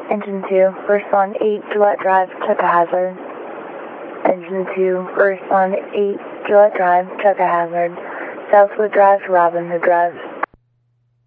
Engine 2, first on 8 Gillette Drive, check a hazard. Engine 2, first on 8 Gillette Drive, check a hazard. Southwood Drive to Robin Hood Drive.